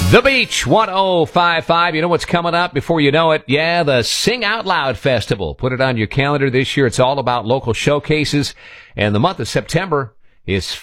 The Beach 1055. You know what's coming up before you know it? Yeah, the Sing Out Loud Festival. Put it on your calendar this year. It's all about local showcases. And the month of September is